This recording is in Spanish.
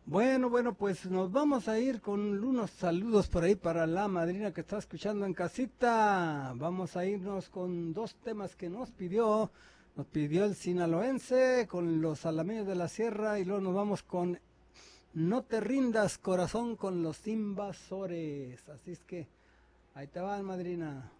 Bueno, pues nos vamos a ir con unos saludos por ahí para la madrina que está escuchando en casita. Vamos a irnos con dos temas que nos pidió el sinaloense con los alameños de la sierra y luego nos vamos con No te rindas corazón con los invasores. Así es que ahí te van, madrina.